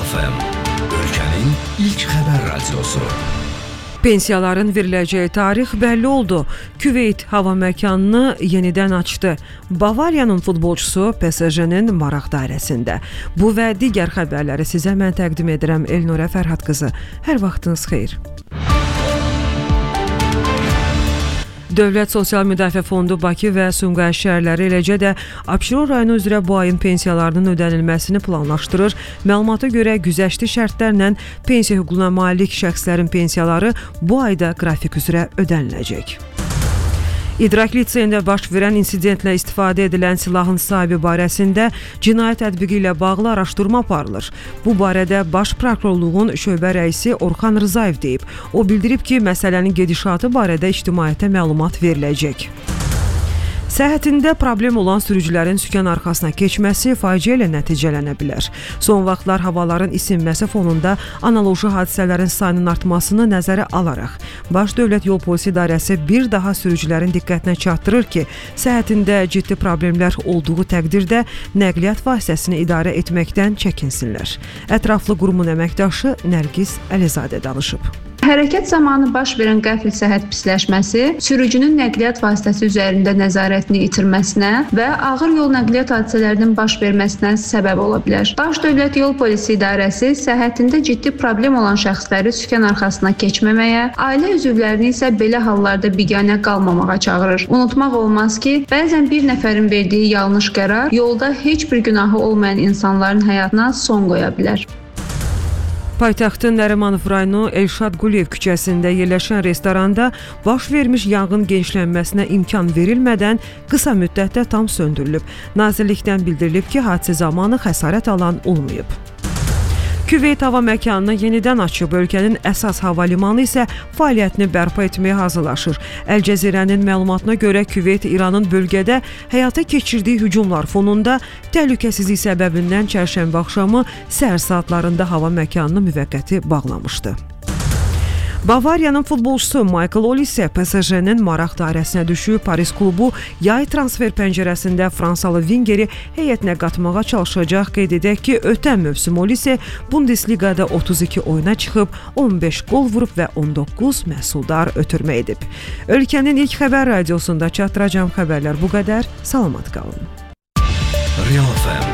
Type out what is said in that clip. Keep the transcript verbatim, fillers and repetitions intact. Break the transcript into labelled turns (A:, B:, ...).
A: F M, ölkənin ilk xəbər radiosu.
B: Pensiyaların veriləcəyi tarix bəlli oldu. Küveyt hava məkanını yenidən açdı. Bavariyanın futbolçusu P S J'nin maraq dairəsində. Bu və digər xəbərləri sizə mən təqdim edirəm Elnurə Fərhad qızı. Hər vaxtınız xeyir. Dövlət Sosial Müdafiə Fondu Bakı və Sumqayıt şəhərləri, eləcə də Abşeron rayonu üzrə bu ayın pensiyalarının ödənilməsini planlaşdırır. Məlumata görə güzəştli şərtlərlə pensiya hüququna malik şəxslərin pensiyaları bu ayda qrafik üzrə ödəniləcək. İdrak liseyində baş verən insidentlə istifadə edilən silahın sahibi barəsində cinayət tətbiqi ilə bağlı araşdırma aparılır. Bu barədə Baş Prokurorluğun şöbə rəisi Orxan Rzayev deyib. O bildirib ki, məsələnin gedişatı barədə ictimaiyyətə məlumat veriləcək. Səhhətində problem olan sürücülərin sükan arxasına keçməsi faciə ilə nəticələnə bilər. Son vaxtlar havaların isinməsi fonunda analoji hadisələrin sayının artmasını nəzərə alaraq, Baş Dövlət Yol Polisi İdarəsi bir daha sürücülərin diqqətinə çatdırır ki, səhhətində ciddi problemlər olduğu təqdirdə nəqliyyat vasitəsini idarə etməkdən çəkinsinlər. Ətraflı qurumun əməkdaşı Nərgiz Əlizadə danışıb.
C: Hərəkət zamanı baş verən qəfil səhhət pisləşməsi sürücünün nəqliyyat vasitəsi üzərində nəzarətini itirməsinə və ağır yol nəqliyyat hadisələrinin baş verməsinə səbəb ola bilər. Baş Dövlət Yol Polisi İdarəsi səhhətində ciddi problem olan şəxsləri sükan arxasına keçməməyə, ailə üzvlərini isə belə hallarda biganə qalmamağa çağırır. Unutmaq olmaz ki, bəzən bir nəfərin verdiyi yanlış qərar yolda heç bir günahı olmayan insanların həyatına son qoya bilər.
B: Paytaxtın Nərimanov rayonu Elşad Quliyev küçəsində yerləşən restoranda baş vermiş yanğın genişlənməsinə imkan verilmədən qısa müddətdə tam söndürülüb. Nazirlikdən bildirilib ki, hadisə zamanı xəsarət alan olmayıb. Küveyt hava məkanını yenidən açıb, ölkənin əsas hava limanı isə fəaliyyətini bərpa etməyə hazırlaşır. Əl Cəzirənin məlumatına görə Küveyt İranın bölgədə həyata keçirdiyi hücumlar fonunda təhlükəsizlik səbəbindən çərşənbə axşamı səhər saatlarında hava məkanını müvəqqəti bağlamışdı. Bavariyanın futbolçusu Michael Olise P S J'nin maraq dairəsinə düşüb. Paris klubu yay transfer pəncərəsində Fransalı Vingeri heyətinə qatmağa çalışacaq. Qeyd edək ki, ötən mövsüm Olise Bundesligada otuz iki oyuna çıxıb, on beş qol vurub və on doqquz məhsuldar ötürmə edib. Ölkənin ilk xəbər radiosunda çatdıracağım xəbərlər bu qədər. Salamat qalın.
A: Real F M